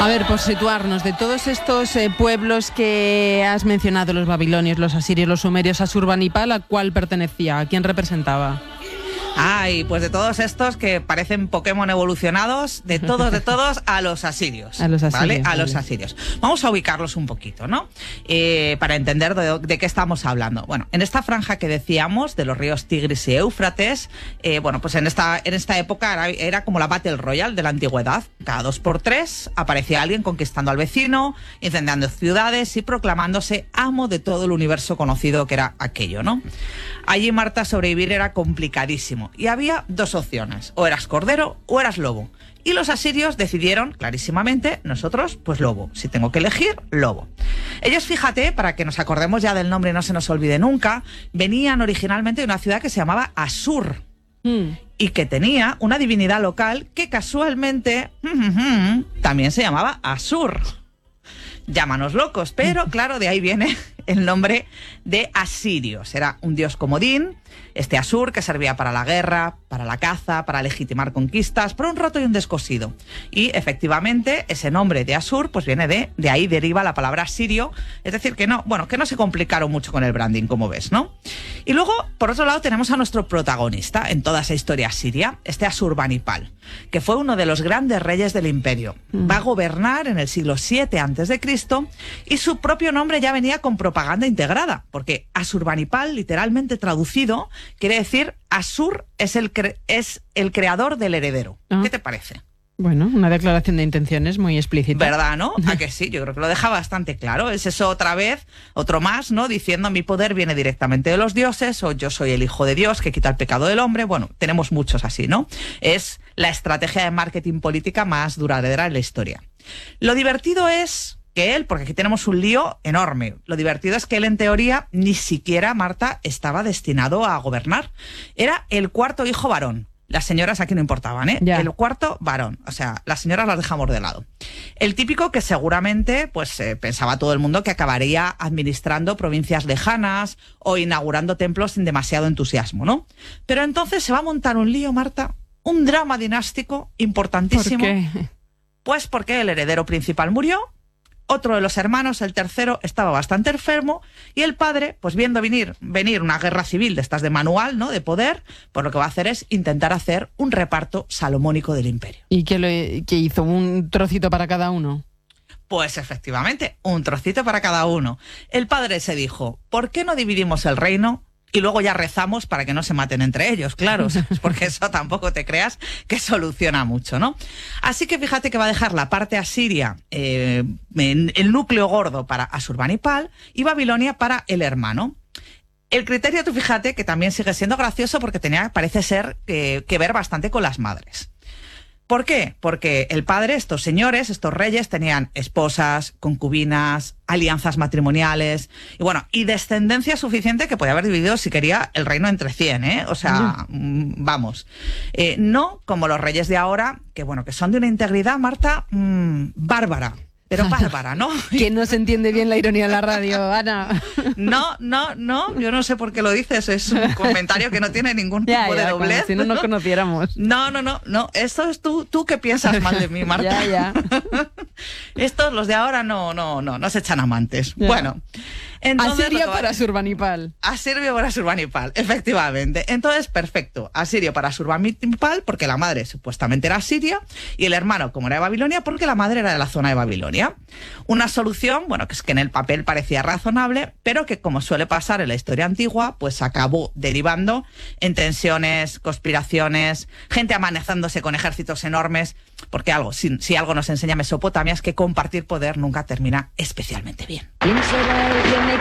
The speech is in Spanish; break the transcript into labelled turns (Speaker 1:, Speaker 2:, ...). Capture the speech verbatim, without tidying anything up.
Speaker 1: A ver, por situarnos, de todos estos eh, pueblos que has mencionado, los babilonios, los asirios, los sumerios, Asurbanipal, ¿a cuál pertenecía? ¿A quién representaba?
Speaker 2: Ay, pues de todos estos que parecen Pokémon evolucionados, de todos, de todos, a los asirios.
Speaker 1: A los asirios.
Speaker 2: ¿Vale? A
Speaker 1: vale.
Speaker 2: los asirios. Vamos a ubicarlos un poquito, ¿no? Eh, para entender de, de qué estamos hablando. Bueno, en esta franja que decíamos, de los ríos Tigris y Éufrates, eh, bueno, pues en esta, en esta época era, era como la Battle Royale de la antigüedad. Cada dos por tres aparecía alguien conquistando al vecino, incendiando ciudades y proclamándose amo de todo el universo conocido que era aquello, ¿no? Allí, Marta, sobrevivir era complicadísimo. Y había dos opciones, o eras cordero o eras lobo. Y los asirios decidieron clarísimamente, nosotros, pues lobo. Si tengo que elegir, lobo. Ellos, fíjate, para que nos acordemos ya del nombre y no se nos olvide nunca, venían originalmente de una ciudad que se llamaba Asur. Mm. Y que tenía una divinidad local que casualmente también se llamaba Asur. Llámanos locos, pero claro, de ahí viene el nombre de asirios. Era un dios comodín, este Asur, que servía para la guerra, para la caza, para legitimar conquistas, por un roto y un descosido. Y efectivamente ese nombre de Asur pues viene de, de ahí deriva la palabra asirio, es decir, que no, bueno, que no se complicaron mucho con el branding, como ves, ¿no? Y luego, por otro lado, tenemos a nuestro protagonista en toda esa historia asiria, este Asurbanipal, que fue uno de los grandes reyes del imperio. Mm. Va a gobernar en el siglo siete antes de Cristo y su propio nombre ya venía con propaganda integrada, porque Asurbanipal, literalmente traducido, quiere decir Asur es el, cre es el creador del heredero. Ah. ¿Qué te parece?
Speaker 1: Bueno, una declaración de intenciones muy explícita.
Speaker 2: ¿Verdad, no? ¿A que sí? Yo creo que lo deja bastante claro. Es eso otra vez, otro más, ¿no? Diciendo mi poder viene directamente de los dioses, o yo soy el hijo de Dios que quita el pecado del hombre. Bueno, tenemos muchos así, ¿no? Es la estrategia de marketing política más duradera en la historia. Lo divertido es que él, porque aquí tenemos un lío enorme, lo divertido es que él en teoría ni siquiera, Marta, estaba destinado a gobernar. Era el cuarto hijo varón. Las señoras aquí no importaban, ¿eh? Ya. El cuarto varón. O sea, las señoras las dejamos de lado. El típico que seguramente, pues, eh, pensaba todo el mundo que acabaría administrando provincias lejanas o inaugurando templos sin demasiado entusiasmo, ¿no? Pero entonces se va a montar un lío, Marta, un drama dinástico importantísimo.
Speaker 1: ¿Por qué?
Speaker 2: Pues porque el heredero principal murió, otro de los hermanos, el tercero, estaba bastante enfermo y el padre, pues viendo venir, venir una guerra civil de estas de manual, ¿no? De poder, pues lo que va a hacer es intentar hacer un reparto salomónico del imperio.
Speaker 1: ¿Y qué, lo, qué hizo? ¿Un trocito para cada uno?
Speaker 2: Pues efectivamente, un trocito para cada uno. El padre se dijo, ¿por qué no dividimos el reino? Y luego ya rezamos para que no se maten entre ellos, claro, porque eso tampoco te creas que soluciona mucho, ¿no? Así que fíjate que va a dejar la parte asiria, eh, en el núcleo gordo para Asurbanipal y Babilonia para el hermano. El criterio, tú fíjate, que también sigue siendo gracioso porque tenía, parece ser, que, que ver bastante con las madres. ¿Por qué? Porque el padre, estos señores, estos reyes, tenían esposas, concubinas, alianzas matrimoniales y bueno, y descendencia suficiente que podía haber dividido, si quería, el reino entre cien, ¿eh? O sea, mm, vamos. Eh, no como los reyes de ahora, que bueno, que son de una integridad, Marta, mmm, bárbara. Pero bárbara, ¿no?
Speaker 1: Que no se entiende bien la ironía en la radio, Ana.
Speaker 2: No, no, no, yo no sé por qué lo dices, es un comentario que no tiene ningún tipo ya, ya, de doblez.
Speaker 1: Si no nos conociéramos.
Speaker 2: No, no, no, no, esto es tú, tú que piensas mal de mí, Marta.
Speaker 1: Ya, ya.
Speaker 2: Estos, los de ahora, no, no, no, no se echan amantes. Ya. Bueno.
Speaker 1: Entonces, Asiria para Asurbanipal.
Speaker 2: Asirio para Asurbanipal, efectivamente. Entonces, perfecto. Asirio para Asurbanipal, porque la madre supuestamente era asiria, y el hermano, como era de Babilonia, porque la madre era de la zona de Babilonia. Una solución, bueno, que es que en el papel parecía razonable, pero que, como suele pasar en la historia antigua, pues acabó derivando en tensiones, conspiraciones, gente amanezándose con ejércitos enormes, porque algo, si, si algo nos enseña Mesopotamia es que compartir poder nunca termina especialmente bien.
Speaker 3: ¿Quién será el